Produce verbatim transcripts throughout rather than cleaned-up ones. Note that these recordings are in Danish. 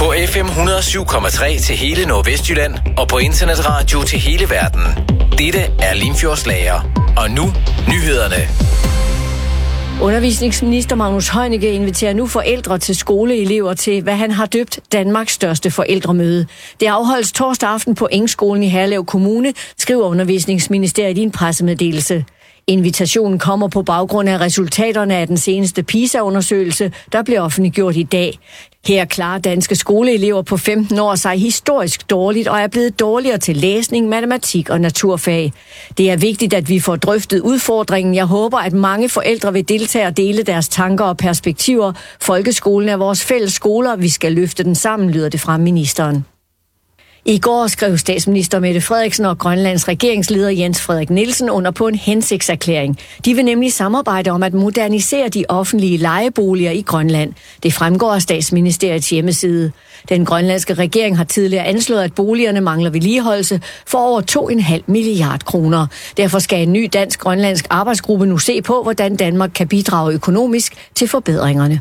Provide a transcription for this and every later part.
På F M et hundrede og syv komma tre til hele Nordvestjylland og på internetradio til hele verden. Dette er Limfjordsslager. Og nu nyhederne. Undervisningsminister Magnus Heunicke inviterer nu forældre til skoleelever til, hvad han har døbt Danmarks største forældremøde. Det afholdes torsdag aften på Engskolen i Herlev Kommune, skriver Undervisningsministeriet i en pressemeddelelse. Invitationen kommer på baggrund af resultaterne af den seneste PISA-undersøgelse, der blev offentliggjort i dag. Her klarer danske skoleelever på femten år sig historisk dårligt og er blevet dårligere til læsning, matematik og naturfag. Det er vigtigt, at vi får drøftet udfordringen. Jeg håber, at mange forældre vil deltage og dele deres tanker og perspektiver. Folkeskolen er vores fælles skoler, vi skal løfte den sammen, lyder det fra ministeren. I går skrev statsminister Mette Frederiksen og Grønlands regeringsleder Jens Frederik Nielsen under på en hensigtserklæring. De vil nemlig samarbejde om at modernisere de offentlige lejeboliger i Grønland. Det fremgår af statsministeriets hjemmeside. Den grønlandske regering har tidligere anslået, at boligerne mangler vedligeholdelse for over to komma fem milliard kroner. Derfor skal en ny dansk-grønlandsk arbejdsgruppe nu se på, hvordan Danmark kan bidrage økonomisk til forbedringerne.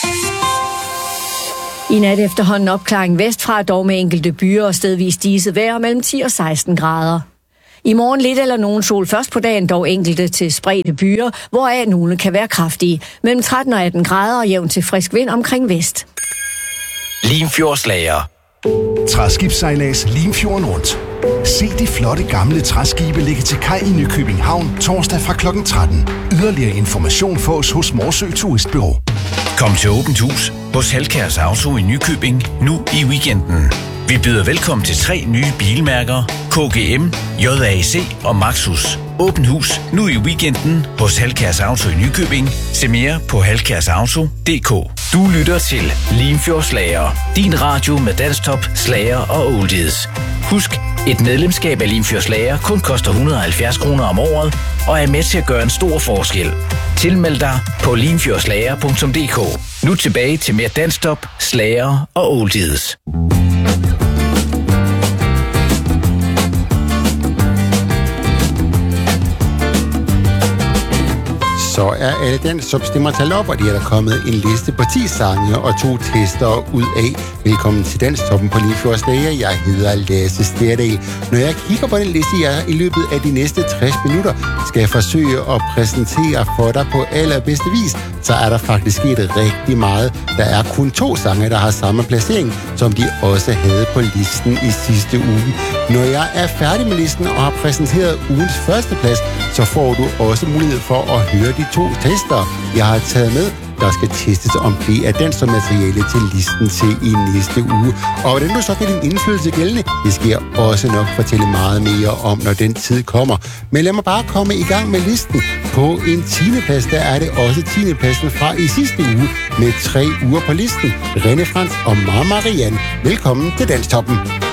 I nat efterhånden opklaring vestfra, dog med enkelte byer og stedvis diset vejr mellem ti og seksten grader. I morgen lidt eller nogen sol først på dagen, dog enkelte til spredte byer, hvoraf nogle kan være kraftige. Mellem tretten og atten grader og jævn til frisk vind omkring vest. Limfjordsslager. Træskibssejlads Limfjorden rundt. Se de flotte gamle træskibe ligge til kaj i Nykøbing Havn torsdag fra klokken tretten. Yderligere information fås hos Morsø Turistbureau. Kom til åbent hus hos Halkjærs Auto i Nykøbing nu i weekenden. Vi byder velkommen til tre nye bilmærker, K G M, J A C og Maxus. Åbent hus nu i weekenden hos Halkjærs Auto i Nykøbing. Se mere på halkjærsauto punktum d k. Du lytter til Limfjordsslager, din radio med dansktop, slager og oldies. Husk, et medlemskab af Limfjordsslager kun koster et hundrede og halvfjerds kroner om året og er med til at gøre en stor forskel. Tilmeld dig på limfjordsslager punktum d k. Nu tilbage til mere dansktop, slager og oldies. Så er alle den substemmer talt op, og det er der kommet en liste på ti sange og to tester ud af. Velkommen til Danstoppen på Limfjordsslager. Jeg hedder Lasse Sterdal. Når jeg kigger på den liste, jeg i løbet af de næste tres minutter skal jeg forsøge at præsentere for dig på allerbedste vis, så er der faktisk sket rigtig meget. Der er kun to sange, der har samme placering, som de også havde på listen i sidste uge. Når jeg er færdig med listen og har præsenteret ugens første plads, så får du også mulighed for at høre de to tester, jeg har taget med, der skal testes om det er dansk materiale til listen til i næste uge. Og hvordan du så kan din indflydelse gældende, det skal jeg også nok fortælle meget mere om, når den tid kommer. Men lad mig bare komme i gang med listen. På en tiende plads, der er det også tiende pladsen fra i sidste uge, med tre uger på listen. René Frans og Mama Marianne. Velkommen til Danstoppen.